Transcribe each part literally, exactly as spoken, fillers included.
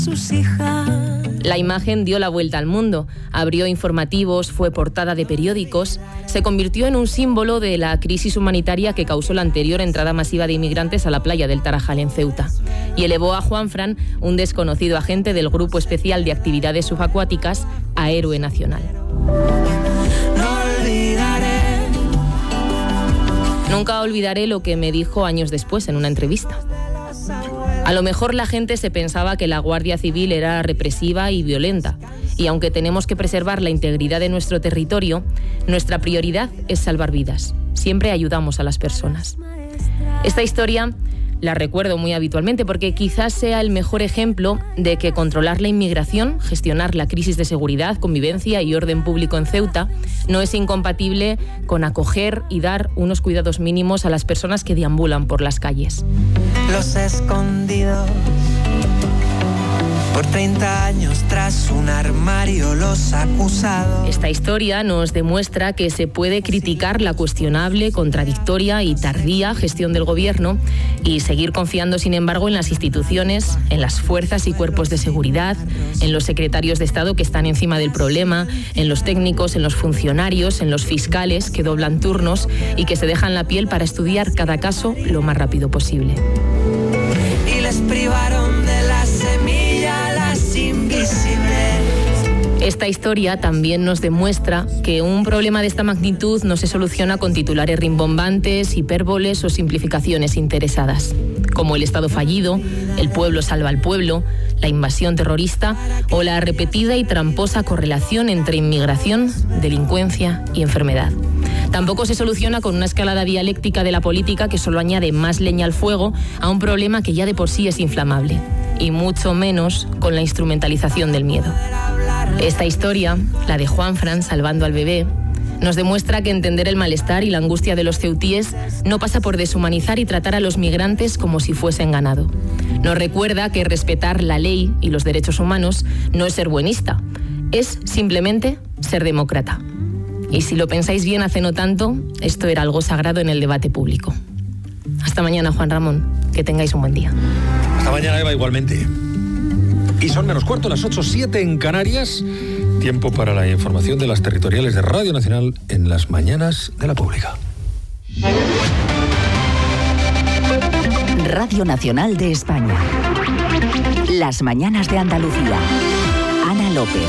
sus hijas. La imagen dio la vuelta al mundo, abrió informativos, fue portada de periódicos, se convirtió en un símbolo de la crisis humanitaria que causó la anterior entrada masiva de inmigrantes a la playa del Tarajal en Ceuta, y elevó a Juanfran, un desconocido agente del Grupo Especial de Actividades Subacuáticas, a héroe nacional. No olvidaré. Nunca olvidaré lo que me dijo años después en una entrevista. A lo mejor la gente se pensaba que la Guardia Civil era represiva y violenta, y aunque tenemos que preservar la integridad de nuestro territorio, nuestra prioridad es salvar vidas. Siempre ayudamos a las personas. Esta historia la recuerdo muy habitualmente porque quizás sea el mejor ejemplo de que controlar la inmigración, gestionar la crisis de seguridad, convivencia y orden público en Ceuta no es incompatible con acoger y dar unos cuidados mínimos a las personas que deambulan por las calles. Los escondidos por treinta años tras un armario, los acusados. Esta historia nos demuestra que se puede criticar la cuestionable, contradictoria y tardía gestión del gobierno y seguir confiando, sin embargo, en las instituciones, en las fuerzas y cuerpos de seguridad, en los secretarios de Estado que están encima del problema, en los técnicos, en los funcionarios, en los fiscales que doblan turnos y que se dejan la piel para estudiar cada caso lo más rápido posible. Y les privaron de la semilla las invisibles. Esta historia también nos demuestra que un problema de esta magnitud no se soluciona con titulares rimbombantes, hipérboles o simplificaciones interesadas, como el Estado fallido, el pueblo salva al pueblo, la invasión terrorista o la repetida y tramposa correlación entre inmigración, delincuencia y enfermedad. Tampoco se soluciona con una escalada dialéctica de la política que solo añade más leña al fuego a un problema que ya de por sí es inflamable, y mucho menos con la instrumentalización del miedo. Esta historia, la de Juanfran salvando al bebé, nos demuestra que entender el malestar y la angustia de los ceutíes no pasa por deshumanizar y tratar a los migrantes como si fuesen ganado. Nos recuerda que respetar la ley y los derechos humanos no es ser buenista, es simplemente ser demócrata. Y si lo pensáis bien, hace no tanto, esto era algo sagrado en el debate público. Hasta mañana, Juan Ramón. Que tengáis un buen día. Hasta mañana, Eva, igualmente. Y son menos cuarto, las ocho siete en Canarias. Tiempo para la información de las territoriales de Radio Nacional en las mañanas de la Pública. Radio Nacional de España. Las mañanas de Andalucía. Ana López.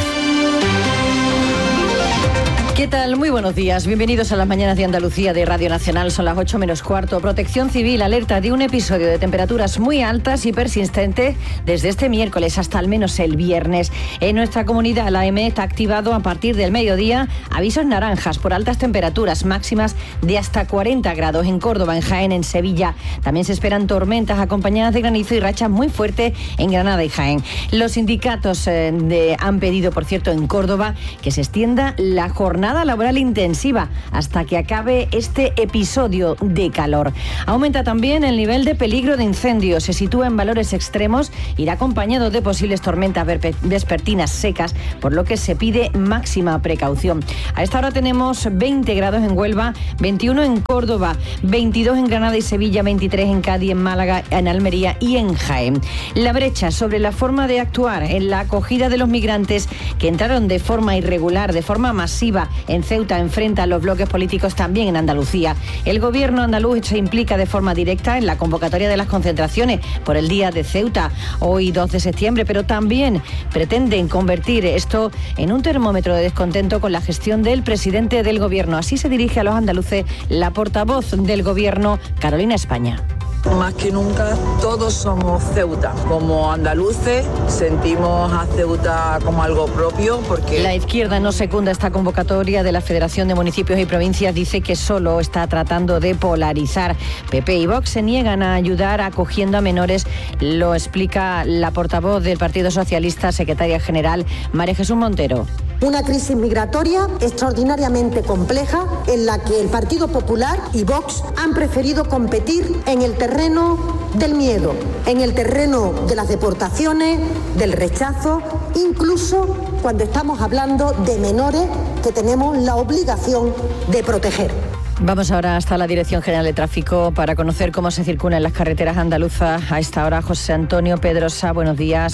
¿Qué tal? Muy buenos días. Bienvenidos a las mañanas de Andalucía de Radio Nacional. Son las ocho menos cuarto. Protección Civil alerta de un episodio de temperaturas muy altas y persistentes desde este miércoles hasta al menos el viernes. En nuestra comunidad, la A E M E está activado a partir del mediodía avisos naranjas por altas temperaturas máximas de hasta cuarenta grados en Córdoba, en Jaén, en Sevilla. También se esperan tormentas acompañadas de granizo y rachas muy fuertes en Granada y Jaén. Los sindicatos eh, de, han pedido, por cierto, en Córdoba que se extienda la jornada laboral intensiva hasta que acabe este episodio de calor. Aumenta también el nivel de peligro de incendio, se sitúa en valores extremos, irá acompañado de posibles tormentas vespertinas secas, por lo que se pide máxima precaución. A esta hora tenemos veinte grados en Huelva, veintiuno en Córdoba, veintidós en Granada y Sevilla, veintitrés en Cádiz, en Málaga, en Almería y en Jaén. La brecha sobre la forma de actuar en la acogida de los migrantes que entraron de forma irregular, de forma masiva en Ceuta, enfrenta a los bloques políticos también en Andalucía. El gobierno andaluz se implica de forma directa en la convocatoria de las concentraciones por el Día de Ceuta, hoy dos de septiembre, pero también pretenden convertir esto en un termómetro de descontento con la gestión del presidente del gobierno. Así se dirige a los andaluces la portavoz del gobierno, Carolina España. Más que nunca todos somos Ceuta. Como andaluces sentimos a Ceuta como algo propio porque... La izquierda no secunda esta convocatoria de la Federación de Municipios y Provincias. Dice que solo está tratando de polarizar. P P y Vox se niegan a ayudar acogiendo a menores. Lo explica la portavoz del Partido Socialista, secretaria general, María Jesús Montero. Una crisis migratoria extraordinariamente compleja en la que el Partido Popular y Vox han preferido competir en el terreno del miedo, en el terreno de las deportaciones, del rechazo, incluso cuando estamos hablando de menores que tenemos la obligación de proteger. Vamos ahora hasta la Dirección General de Tráfico para conocer cómo se circula en las carreteras andaluzas. A esta hora, José Antonio Pedrosa, buenos días.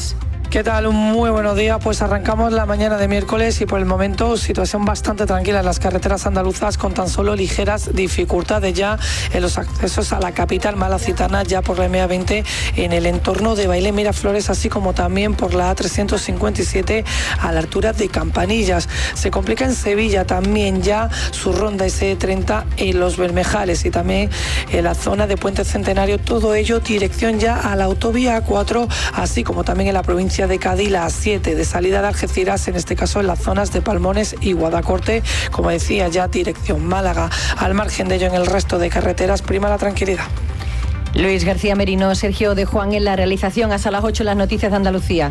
¿Qué tal? Muy buenos días. Pues arrancamos la mañana de miércoles y por el momento situación bastante tranquila en las carreteras andaluzas, con tan solo ligeras dificultades ya en los accesos a la capital malacitana, ya por la M A veinte en el entorno de Bailén Miraflores, así como también por la A trescientos cincuenta y siete a la altura de Campanillas. Se complica en Sevilla también ya su ronda S treinta en Los Bermejales y también en la zona de Puente Centenario, todo ello dirección ya a la autovía A cuatro, así como también en la provincia de Cádiz, la A siete de salida de Algeciras, en este caso en las zonas de Palmones y Guadacorte, como decía, ya dirección Málaga. Al margen de ello, en el resto de carreteras prima la tranquilidad. Luis García Merino, Sergio de Juan en la realización. Hasta las ocho las noticias de Andalucía.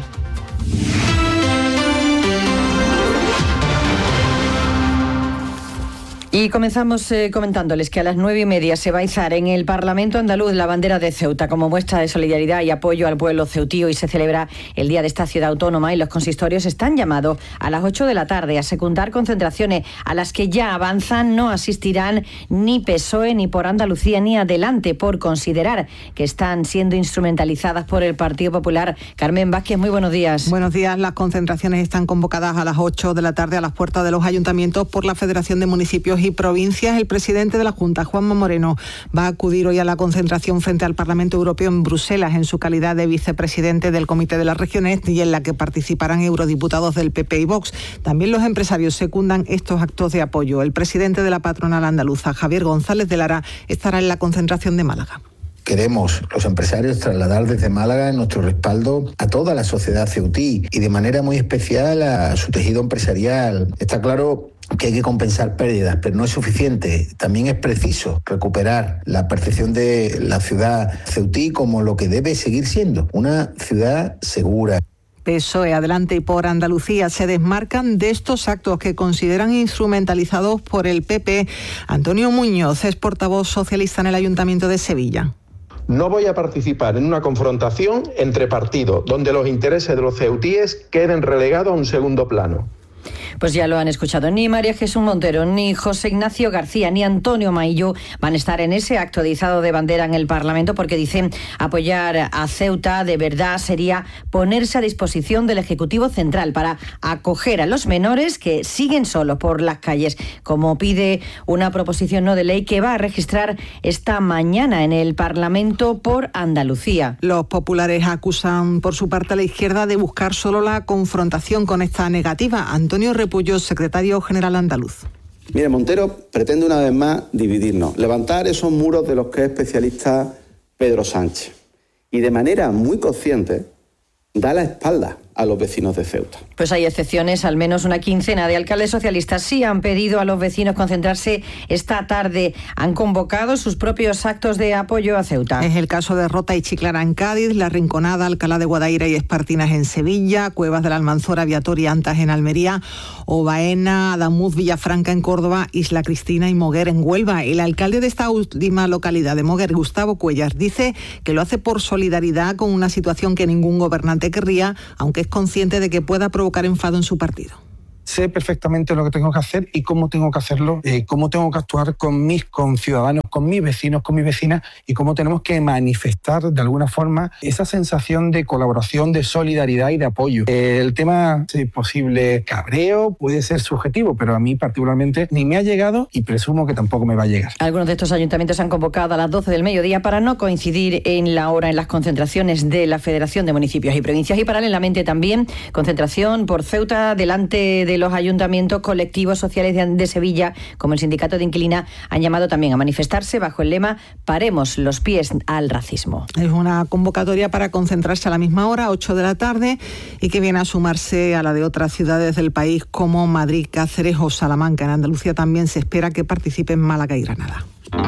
Y comenzamos eh, comentándoles que a las nueve y media se va a izar en el Parlamento andaluz la bandera de Ceuta como muestra de solidaridad y apoyo al pueblo ceutío, y se celebra el día de esta ciudad autónoma, y los consistorios están llamados a las ocho de la tarde a secundar concentraciones a las que ya avanzan. No asistirán ni P S O E, ni por Andalucía, ni Adelante, por considerar que están siendo instrumentalizadas por el Partido Popular. Carmen Vázquez, muy buenos días. Buenos días. Las concentraciones están convocadas a las ocho de la tarde a las puertas de los ayuntamientos por la Federación de Municipios y Provincias. El presidente de la Junta, Juanma Moreno, va a acudir hoy a la concentración frente al Parlamento Europeo en Bruselas en su calidad de vicepresidente del Comité de las Regiones, y en la que participarán eurodiputados del P P y Vox. También los empresarios secundan estos actos de apoyo. El presidente de la patronal andaluza, Javier González de Lara, estará en la concentración de Málaga. Queremos, los empresarios, trasladar desde Málaga nuestro respaldo a toda la sociedad ceutí y de manera muy especial a su tejido empresarial. Está claro que hay que compensar pérdidas, pero no es suficiente. También es preciso recuperar la percepción de la ciudad ceutí como lo que debe seguir siendo, una ciudad segura. P S O E, Adelante y por Andalucía se desmarcan de estos actos que consideran instrumentalizados por el P P. Antonio Muñoz es portavoz socialista en el Ayuntamiento de Sevilla. No voy a participar en una confrontación entre partidos donde los intereses de los ceutíes queden relegados a un segundo plano. Pues ya lo han escuchado, ni María Jesús Montero, ni José Ignacio García, ni Antonio Maillo van a estar en ese acto de izado de bandera en el Parlamento, porque dicen apoyar a Ceuta de verdad sería ponerse a disposición del Ejecutivo Central para acoger a los menores que siguen solos por las calles, como pide una proposición no de ley que va a registrar esta mañana en el Parlamento por Andalucía. Los populares acusan por su parte a la izquierda de buscar solo la confrontación con esta negativa. Antonio Repullo, secretario general andaluz. Mire, Montero pretende una vez más dividirnos, levantar esos muros de los que es especialista Pedro Sánchez, y de manera muy consciente da la espalda a los vecinos de Ceuta. Pues hay excepciones. Al menos una quincena de alcaldes socialistas sí han pedido a los vecinos concentrarse esta tarde. Han convocado sus propios actos de apoyo a Ceuta. Es el caso de Rota y Chiclana en Cádiz, La Rinconada, Alcalá de Guadaira y Espartinas en Sevilla, Cuevas de la Almanzora, Viator y Antas en Almería, o Baena, Adamuz, Villafranca en Córdoba, Isla Cristina y Moguer en Huelva. El alcalde de esta última localidad de Moguer, Gustavo Cuellar, dice que lo hace por solidaridad con una situación que ningún gobernante querría, aunque es consciente de que pueda provocar enfado en su partido. Sé perfectamente lo que tengo que hacer y cómo tengo que hacerlo, eh, cómo tengo que actuar con mis conciudadanos, con mis vecinos, con mis vecinas, y cómo tenemos que manifestar de alguna forma esa sensación de colaboración, de solidaridad y de apoyo. Eh, el tema, si es posible, cabreo, puede ser subjetivo, pero a mí particularmente ni me ha llegado y presumo que tampoco me va a llegar. Algunos de estos ayuntamientos han convocado a las doce del mediodía para no coincidir en la hora en las concentraciones de la Federación de Municipios y Provincias, y paralelamente también concentración por Ceuta delante de los ayuntamientos. Colectivos sociales de, de Sevilla, como el Sindicato de Inquilina, han llamado también a manifestarse bajo el lema "Paremos los pies al racismo". Es una convocatoria para concentrarse a la misma hora, ocho de la tarde, y que viene a sumarse a la de otras ciudades del país como Madrid, Cáceres o Salamanca. En Andalucía también se espera que participen Málaga y Granada.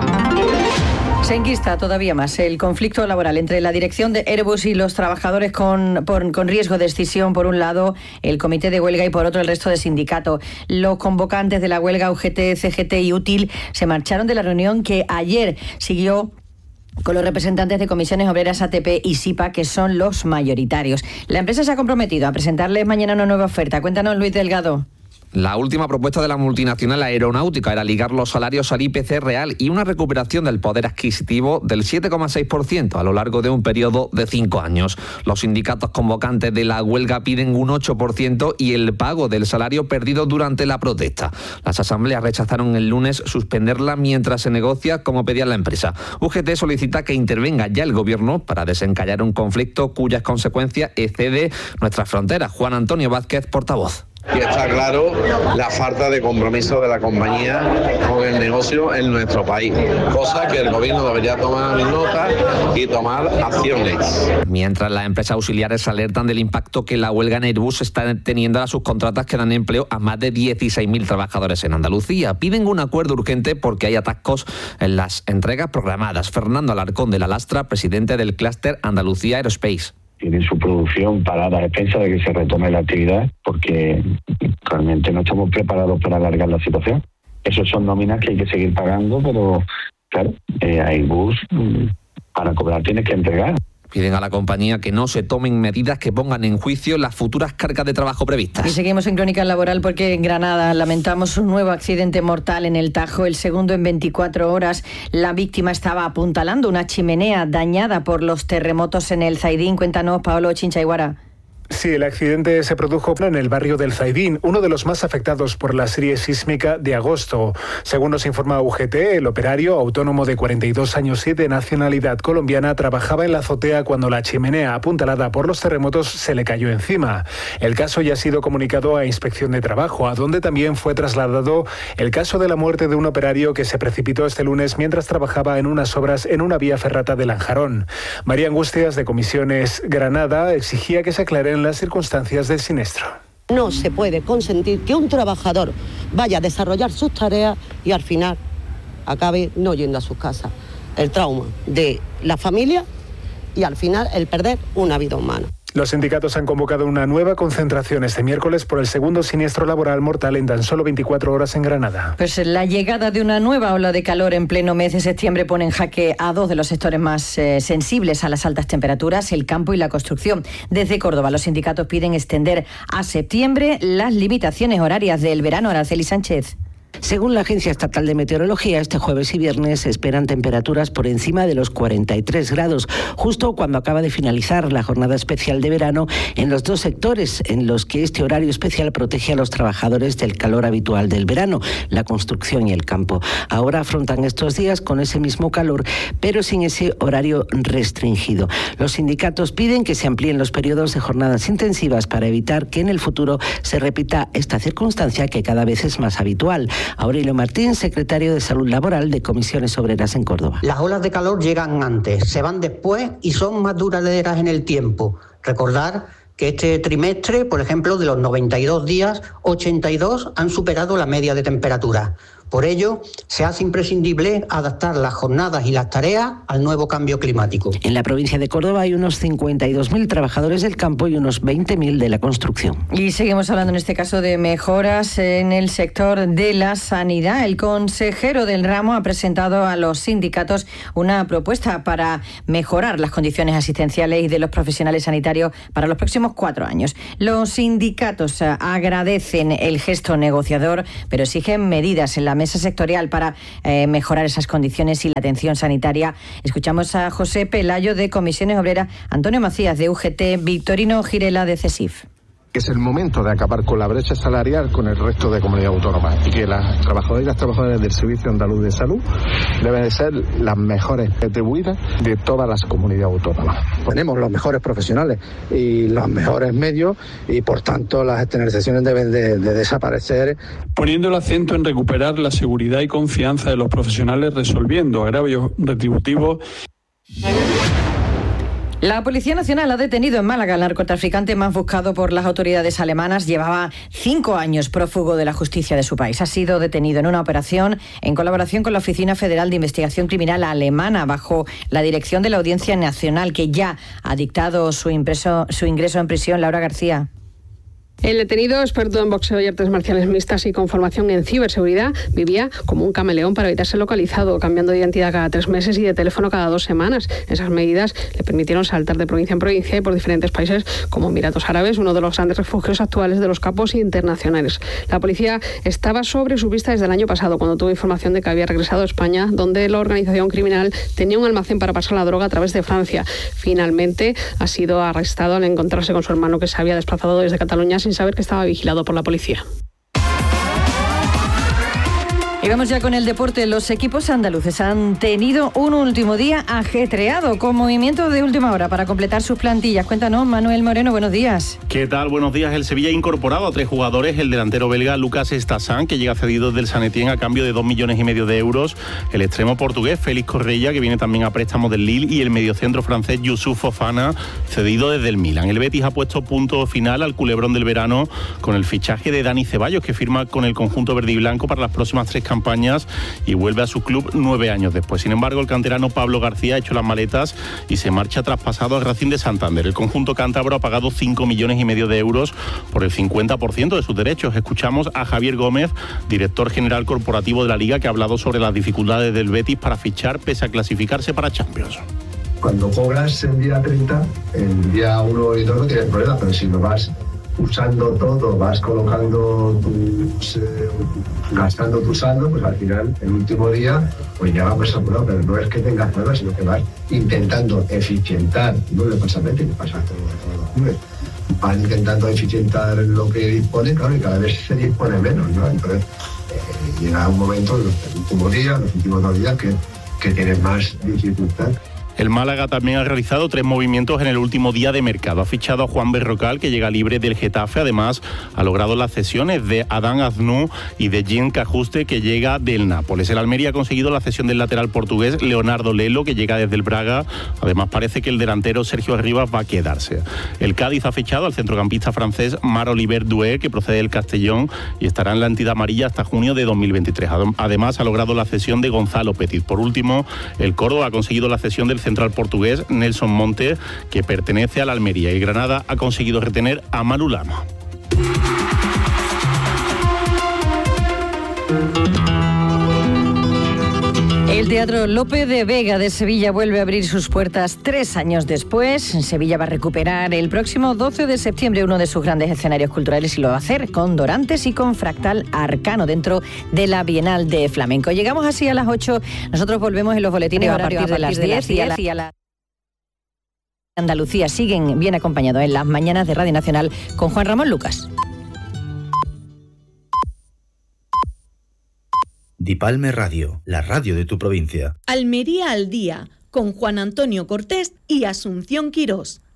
Se enquista todavía más el conflicto laboral entre la dirección de Airbus y los trabajadores con, por, con riesgo de escisión, por un lado, el comité de huelga, y por otro el resto del sindicato. Los convocantes de la huelga U G T, C G T y Útil se marcharon de la reunión que ayer siguió con los representantes de comisiones obreras A T P y SIPA, que son los mayoritarios. La empresa se ha comprometido a presentarles mañana una nueva oferta. Cuéntanos, Luis Delgado. La última propuesta de la multinacional aeronáutica era ligar los salarios al I P C real y una recuperación del poder adquisitivo del siete coma seis por ciento a lo largo de un periodo de cinco años. Los sindicatos convocantes de la huelga piden un ocho por ciento y el pago del salario perdido durante la protesta. Las asambleas rechazaron el lunes suspenderla mientras se negocia como pedía la empresa. U G T solicita que intervenga ya el gobierno para desencallar un conflicto cuyas consecuencias excede nuestras fronteras. Juan Antonio Vázquez, portavoz. Y está claro la falta de compromiso de la compañía con el negocio en nuestro país, cosa que el gobierno debería tomar nota y tomar acciones. Mientras las empresas auxiliares alertan del impacto que la huelga en Airbus está teniendo a las subcontratas que dan empleo a más de dieciséis mil trabajadores en Andalucía. Piden un acuerdo urgente porque hay atascos en las entregas programadas. Fernando Alarcón de la Lastra, presidente del clúster Andalucía Aerospace. Tienen su producción parada a expensas de que se retome la actividad porque realmente no estamos preparados para alargar la situación. Esos son nóminas que hay que seguir pagando, pero claro, eh, Airbus para cobrar tienes que entregar. Piden a la compañía que no se tomen medidas que pongan en juicio las futuras cargas de trabajo previstas. Y seguimos en Crónica Laboral porque en Granada lamentamos un nuevo accidente mortal en el Tajo, el segundo en veinticuatro horas. La víctima estaba apuntalando una chimenea dañada por los terremotos en el Zaidín. Cuéntanos, Paolo Chinchaiguara. Sí, el accidente se produjo en el barrio del Zaidín, uno de los más afectados por la serie sísmica de agosto. Según nos informa U G T, el operario, autónomo de cuarenta y dos años y de nacionalidad colombiana, trabajaba en la azotea cuando la chimenea apuntalada por los terremotos se le cayó encima. El caso ya ha sido comunicado a Inspección de Trabajo, a donde también fue trasladado el caso de la muerte de un operario que se precipitó este lunes mientras trabajaba en unas obras en una vía ferrata de Lanjarón. María Angustias, de Comisiones Granada, exigía que se aclaren las circunstancias del siniestro. No se puede consentir que un trabajador vaya a desarrollar sus tareas y al final acabe no yendo a sus casas. El trauma de la familia y al final el perder una vida humana. Los sindicatos han convocado una nueva concentración este miércoles por el segundo siniestro laboral mortal en tan solo veinticuatro horas en Granada. Pues la llegada de una nueva ola de calor en pleno mes de septiembre pone en jaque a dos de los sectores más eh, sensibles a las altas temperaturas, el campo y la construcción. Desde Córdoba, los sindicatos piden extender a septiembre las limitaciones horarias del verano. Araceli Sánchez. Según la Agencia Estatal de Meteorología, este jueves y viernes se esperan temperaturas por encima de los cuarenta y tres grados, justo cuando acaba de finalizar la jornada especial de verano en los dos sectores en los que este horario especial protege a los trabajadores del calor habitual del verano, la construcción y el campo. Ahora afrontan estos días con ese mismo calor, pero sin ese horario restringido. Los sindicatos piden que se amplíen los periodos de jornadas intensivas para evitar que en el futuro se repita esta circunstancia que cada vez es más habitual. Aurelio Martín, secretario de Salud Laboral de Comisiones Obreras en Córdoba. Las olas de calor llegan antes, se van después y son más duraderas en el tiempo. Recordar que este trimestre, por ejemplo, de los noventa y dos días, ochenta y dos han superado la media de temperatura. Por ello, se hace imprescindible adaptar las jornadas y las tareas al nuevo cambio climático. En la provincia de Córdoba hay unos cincuenta y dos mil trabajadores del campo y unos veinte mil de la construcción. Y seguimos hablando en este caso de mejoras en el sector de la sanidad. El consejero del ramo ha presentado a los sindicatos una propuesta para mejorar las condiciones asistenciales y de los profesionales sanitarios para los próximos cuatro años. Los sindicatos agradecen el gesto negociador, pero exigen medidas en la mesa sectorial para eh, mejorar esas condiciones y la atención sanitaria. Escuchamos a José Pelayo de Comisiones Obreras, Antonio Macías de U G T, Victorino Girela de CESIF. Es el momento de acabar con la brecha salarial con el resto de comunidades autónomas y que las trabajadoras y las trabajadoras del Servicio Andaluz de Salud deben de ser las mejores retribuidas de todas las comunidades autónomas. Tenemos los mejores profesionales y los mejores medios y por tanto las externalizaciones deben de, de desaparecer. Poniendo el acento en recuperar la seguridad y confianza de los profesionales resolviendo agravios retributivos. La Policía Nacional ha detenido en Málaga al narcotraficante más buscado por las autoridades alemanas. Llevaba cinco años prófugo de la justicia de su país. Ha sido detenido en una operación en colaboración con la Oficina Federal de Investigación Criminal alemana bajo la dirección de la Audiencia Nacional, que ya ha dictado su, impreso, su ingreso en prisión. Laura García. El detenido, experto en boxeo y artes marciales mixtas y con formación en ciberseguridad, vivía como un camaleón para evitar ser localizado, cambiando de identidad cada tres meses y de teléfono cada dos semanas. Esas medidas le permitieron saltar de provincia en provincia y por diferentes países como Emiratos Árabes, uno de los grandes refugios actuales de los capos internacionales. La policía estaba sobre su vista desde el año pasado, cuando tuvo información de que había regresado a España, donde la organización criminal tenía un almacén para pasar la droga a través de Francia. Finalmente ha sido arrestado al encontrarse con su hermano, que se había desplazado desde Cataluña sin saber que estaba vigilado por la policía. Y vamos ya con el deporte. Los equipos andaluces han tenido un último día ajetreado, con movimientos de última hora para completar sus plantillas. Cuéntanos, Manuel Moreno, buenos días. ¿Qué tal? Buenos días. El Sevilla ha incorporado a tres jugadores: el delantero belga Lucas Estassán, que llega cedido del San Etienne a cambio de dos millones y medio de euros, el extremo portugués Félix Correia, que viene también a préstamo del Lille, y el mediocentro francés Youssouf Fofana, cedido desde el Milan. El Betis ha puesto punto final al culebrón del verano con el fichaje de Dani Ceballos, que firma con el conjunto verde y blanco para las próximas tres campañas y vuelve a su club nueve años después. Sin embargo, el canterano Pablo García ha hecho las maletas y se marcha traspasado al Racing de Santander. El conjunto cántabro ha pagado cinco millones y medio de euros por el cincuenta por ciento de sus derechos. Escuchamos a Javier Gómez, director general corporativo de la Liga, que ha hablado sobre las dificultades del Betis para fichar pese a clasificarse para Champions. Cuando cobras el día treinta, el día uno y dos no tienes problema, pero si lo vas usando todo, vas colocando tus, eh, gastando tu saldo, pues al final, el último día, pues ya vamos apurado, pero no es que tengas problemas, sino que vas intentando eficientar, no le pasa a Betis, le pasa a todos los clubes, van intentando eficientar lo que dispone, claro, y cada vez se dispone menos, ¿no? Entonces, eh, llega un momento, el último día, los últimos dos días, que, que tienes más dificultad. El Málaga también ha realizado tres movimientos en el último día de mercado. Ha fichado a Juan Berrocal, que llega libre del Getafe. Además, ha logrado las cesiones de Adán Aznou y de Jean Cajuste, que llega del Nápoles. El Almería ha conseguido la cesión del lateral portugués Leonardo Lelo, que llega desde el Braga. Además, parece que el delantero Sergio Arribas va a quedarse. El Cádiz ha fichado al centrocampista francés Marc-Olivier Doué, que procede del Castellón y estará en la entidad amarilla hasta junio de dos mil veintitrés. Además, ha logrado la cesión de Gonzalo Petit. Por último, el Córdoba ha conseguido la cesión del central portugués Nelson Monte, que pertenece a la Almería, y Granada ha conseguido retener a Manu Lama. El Teatro Lope de Vega de Sevilla vuelve a abrir sus puertas tres años después. Sevilla va a recuperar el próximo doce de septiembre uno de sus grandes escenarios culturales, y lo va a hacer con Dorantes y con Fractal Arcano dentro de la Bienal de Flamenco. Llegamos así a las ocho. Nosotros volvemos en los boletines a partir de las diez y a la... Y a la... Andalucía siguen bien acompañados en las mañanas de Radio Nacional con Juan Ramón Lucas. Dipalme Radio, la radio de tu provincia. Almería al día, con Juan Antonio Cortés y Asunción Quirós.